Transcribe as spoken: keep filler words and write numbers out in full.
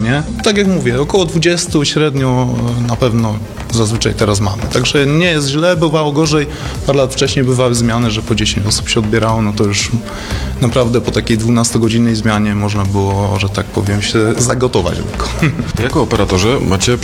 nie? Tak jak mówię, około dwudziestu średnio na pewno zazwyczaj teraz mamy. Także nie jest źle, bywało gorzej. Parę lat wcześniej bywały zmiany, że po dziesięć osób się odbierało, no to już naprawdę po takiej dwunastogodzinnej zmianie można było, że tak powiem, się zagotować tylko. Jako operatorzy macie